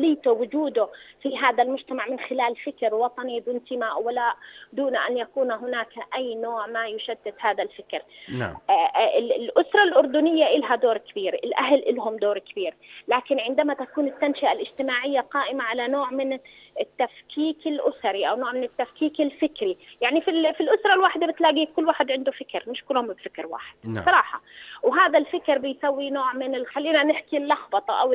مسؤوليته وجوده في هذا المجتمع من خلال فكر وطني ذو انتماء ولا دون أن يكون هناك أي نوع ما يشتت هذا الفكر. نعم. الأسرة الأردنية لها دور كبير، الأهل لهم دور كبير، لكن عندما تكون التنشئة الاجتماعية قائمة على نوع من التفكيك الأسري أو نوع من التفكيك الفكري، يعني في الأسرة الواحدة بتلاقي كل واحد عنده فكر، مش كلهم بفكر واحد. نعم. صراحة، وهذا الفكر بيسوي نوع من خلينا نحكي اللخبطة أو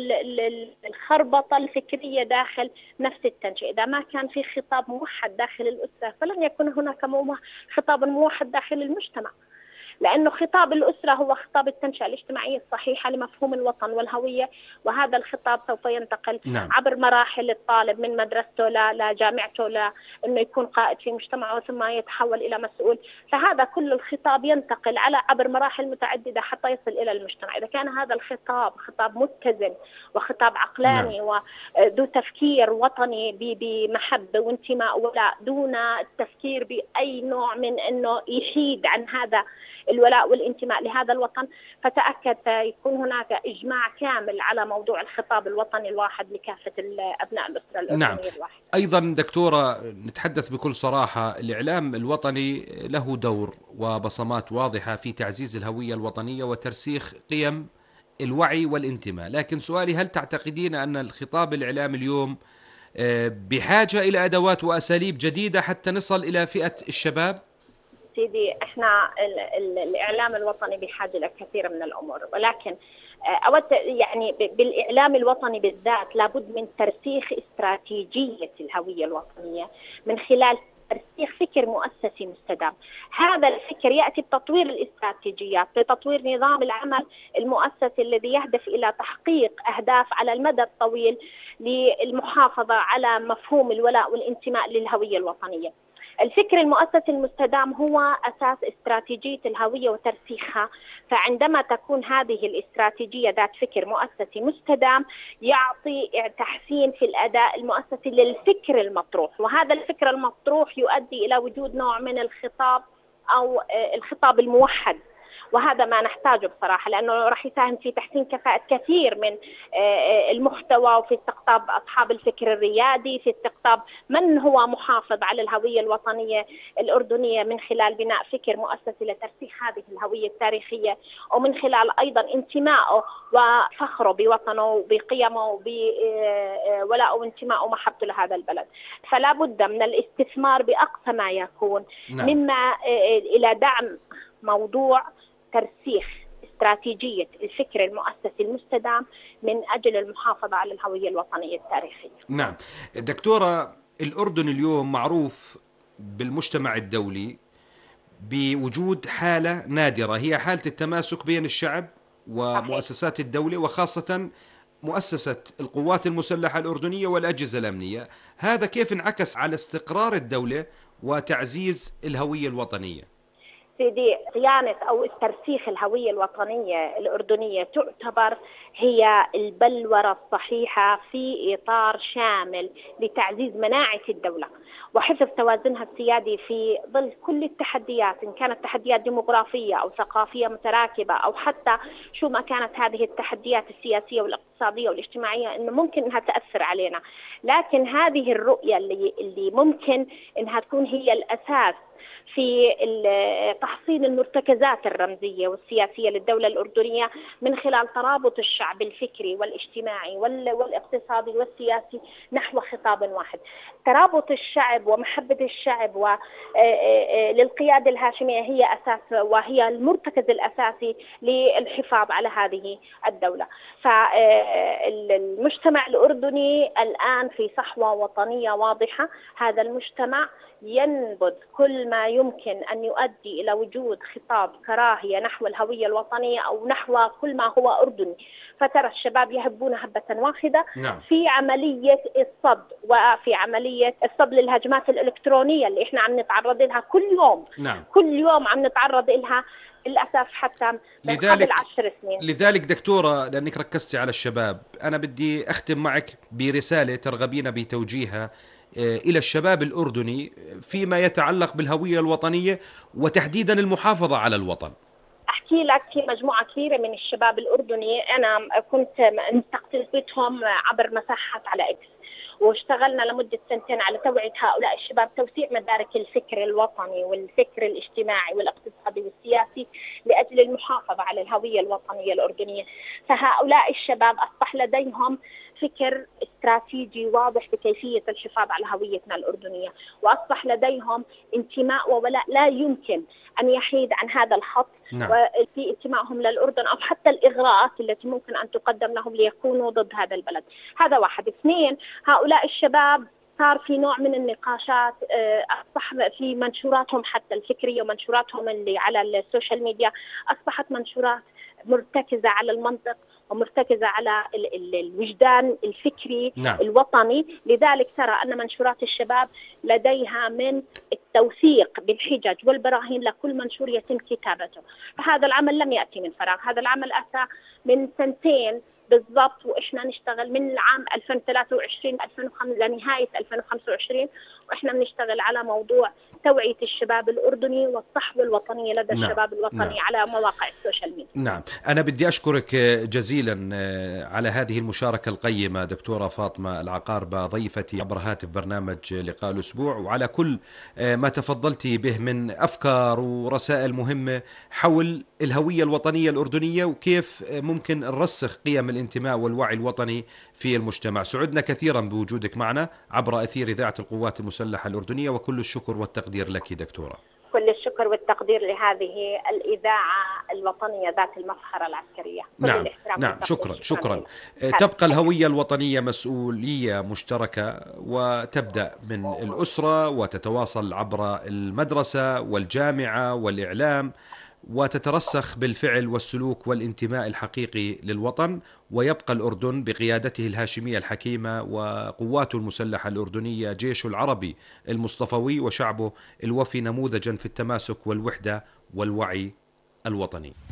الخربطة الفكرية داخل نفس التنشئة. إذا ما كان في خطاب موحد داخل الأسرة فلن يكون هناك خطاب موحد داخل المجتمع، لأنه خطاب الأسرة هو خطاب التنشئة الاجتماعية الصحيحة لمفهوم الوطن والهوية، وهذا الخطاب سوف ينتقل نعم. عبر مراحل الطالب من مدرسته لجامعته لأنه يكون قائد في مجتمعه ثم يتحول إلى مسؤول. فهذا كل الخطاب ينتقل عبر مراحل متعددة حتى يصل إلى المجتمع. إذا كان هذا الخطاب خطاب متزن وخطاب عقلاني نعم. وذو تفكير وطني بمحبة وانتماء ولا دون التفكير بأي نوع من أنه يحيد عن هذا الولاء والانتماء لهذا الوطن، فتأكد يكون هناك إجماع كامل على موضوع الخطاب الوطني الواحد لكافة أبناء الأسرة الأردنية. نعم. الواحد. أيضا دكتورة، نتحدث بكل صراحة، الإعلام الوطني له دور وبصمات واضحة في تعزيز الهوية الوطنية وترسيخ قيم الوعي والانتماء، لكن سؤالي، هل تعتقدين أن الخطاب الإعلامي اليوم بحاجة إلى أدوات وأساليب جديدة حتى نصل إلى فئة الشباب؟ سيدي، احنا الإعلام الوطني بحاجة لكثير من الأمور، ولكن يعني بالإعلام الوطني بالذات لابد من ترسيخ استراتيجية الهوية الوطنية من خلال ترسيخ فكر مؤسسي مستدام. هذا الفكر يأتي بتطوير الاستراتيجيات، بتطوير نظام العمل المؤسسي الذي يهدف إلى تحقيق أهداف على المدى الطويل للمحافظة على مفهوم الولاء والانتماء للهوية الوطنية. الفكر المؤسسي المستدام هو أساس استراتيجية الهوية وترسيخها، فعندما تكون هذه الاستراتيجية ذات فكر مؤسسي مستدام يعطي تحسين في الأداء المؤسسي للفكر المطروح، وهذا الفكر المطروح يؤدي إلى وجود نوع من الخطاب أو الخطاب الموحد، وهذا ما نحتاجه بصراحة، لأنه راح يساهم في تحسين كفاءة كثير من المحتوى، وفي استقطاب أصحاب الفكر الريادي، في استقطاب من هو محافظ على الهوية الوطنية الأردنية من خلال بناء فكر مؤسسي لترسيخ هذه الهوية التاريخية، ومن خلال أيضا انتمائه وفخره بوطنه بقيمه وولائه وانتمائه ومحبته لهذا البلد. فلا بد من الاستثمار بأقصى ما يكون مما إلى دعم موضوع ترسيخ استراتيجية الفكر المؤسسي المستدام من أجل المحافظة على الهوية الوطنية التاريخية. نعم. دكتورة، الأردن اليوم معروف بالمجتمع الدولي بوجود حالة نادرة، هي حالة التماسك بين الشعب ومؤسسات الدولة، وخاصة مؤسسة القوات المسلحة الأردنية والأجهزة الأمنية. هذا كيف انعكس على استقرار الدولة وتعزيز الهوية الوطنية؟ سيدي، صيانة أو ترسيخ الهوية الوطنية الأردنية تعتبر هي البلورة الصحيحة في إطار شامل لتعزيز مناعة الدولة وحفظ توازنها السيادي في ظل كل التحديات، إن كانت تحديات ديموغرافية أو ثقافية متراكبة أو حتى شو ما كانت هذه التحديات السياسية والاقتصادية والاجتماعية إنه ممكن إنها تأثر علينا، لكن هذه الرؤية اللي ممكن إنها تكون هي الأساس في تحصين المرتكزات الرمزية والسياسية للدولة الأردنية من خلال ترابط الشعب الفكري والاجتماعي والاقتصادي والسياسي نحو خطاب واحد. ترابط الشعب ومحبة الشعب للقيادة الهاشمية هي أساس وهي المرتكز الأساسي للحفاظ على هذه الدولة. فالمجتمع الأردني الآن في صحوة وطنية واضحة، هذا المجتمع ينبذ كل ما يمكن أن يؤدي إلى وجود خطاب كراهية نحو الهوية الوطنية أو نحو كل ما هو أردني، فترى الشباب يهبون هبة واحدة في عملية الصد وفي عملية الصد للهجمات الإلكترونية اللي إحنا عم نتعرض لها كل يوم. كل يوم عم نتعرض لها للأسف حتى من قبل 10 سنين. لذلك دكتورة، لأنك ركزتي على الشباب، أنا بدي أختم معك برسالة ترغبين بتوجيهها إلى الشباب الأردني فيما يتعلق بالهوية الوطنية وتحديدا المحافظة على الوطن. أحكي لك في مجموعة كبيرة من الشباب الأردني أنا كنت استقطبتهم عبر مساحات على إكس واشتغلنا لمدة سنتين على توعية هؤلاء الشباب، توسيع مدارك الفكر الوطني والفكر الاجتماعي والاقتصادي والسياسي لأجل المحافظة على الهوية الوطنية الأردنية. فهؤلاء الشباب أصبح لديهم فكر استراتيجي واضح بكيفية الحفاظ على هويتنا الأردنية، وأصبح لديهم انتماء وولاء لا يمكن أن يحيد عن هذا الخط. نعم. وفي انتمائهم للأردن أو حتى الإغراءات التي ممكن أن تقدم لهم ليكونوا ضد هذا البلد. هذا واحد. اثنين، هؤلاء الشباب صار في نوع من النقاشات، أصبح في منشوراتهم حتى الفكرية ومنشوراتهم اللي على السوشيال ميديا أصبحت منشورات مرتكزة على المنطق ومرتكزة على الوجدان الفكري. نعم. الوطني. لذلك ترى أن منشورات الشباب لديها من التوثيق بالحجج والبراهين لكل منشور يتم كتابته. فهذا العمل لم يأتي من فراغ، هذا العمل أتى من سنتين بالضبط، وإحنا نشتغل من العام 2023 لنهاية 2025، وإحنا بنشتغل على موضوع توعية الشباب الأردني والصحوة الوطنية لدى الشباب الوطني على مواقع السوشيال ميديا. نعم، أنا بدي أشكرك جزيلا على هذه المشاركة القيمة دكتورة فاطمة العقاربة ضيفتي عبر هاتف برنامج لقاء الأسبوع، وعلى كل ما تفضلتي به من أفكار ورسائل مهمة حول الهوية الوطنية الأردنية وكيف ممكن نرسخ قيم الانتماء والوعي الوطني في المجتمع. سعدنا كثيرا بوجودك معنا عبر أثير إذاعة القوات المسلحة الأردنية، وكل الشكر والتقدير لك دكتورة. كل الشكر والتقدير لهذه الإذاعة الوطنية ذات المفخرة العسكرية. نعم نعم، شكرا. تبقى الهوية الوطنية مسؤولية مشتركة، وتبدأ من الأسرة وتتواصل عبر المدرسة والجامعة والإعلام، وتترسخ بالفعل والسلوك والانتماء الحقيقي للوطن. ويبقى الأردن بقيادته الهاشمية الحكيمة وقواته المسلحة الأردنية، جيشه العربي المصطفوي وشعبه الوفي، نموذجا في التماسك والوحدة والوعي الوطني.